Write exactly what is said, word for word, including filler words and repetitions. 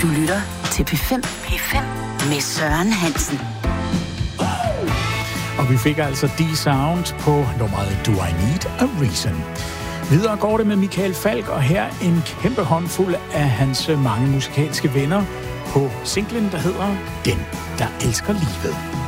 Du lytter til P fem. P fem med Søren Hansen. Og vi fik altså D-Sound på nummeret Do I Need a Reason. Videre går det med Michael Falch, og her en kæmpe håndfuld af hans mange musikalske venner på singlen, der hedder Den, der elsker livet.